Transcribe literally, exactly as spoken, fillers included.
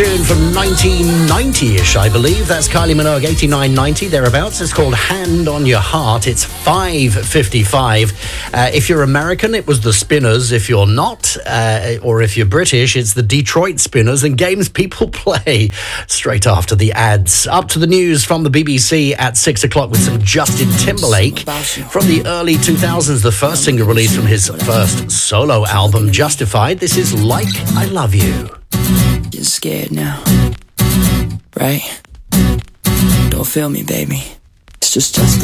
tune from nineteen ninety-ish, I believe. That's Kylie Minogue, eighty-nine ninety, thereabouts. It's called Hand on Your Heart. It's five fifty-five. Uh, if you're American, it was the Spinners. If you're not, uh, or if you're British, it's the Detroit Spinners, and games people play straight after the ads. Up to the news from the B B C at six o'clock with some Justin Timberlake. From the early two thousands, the first single released from his first solo album, Justified. This is Like I Love You. You're scared now, right? Don't feel me, baby. It's just Justin.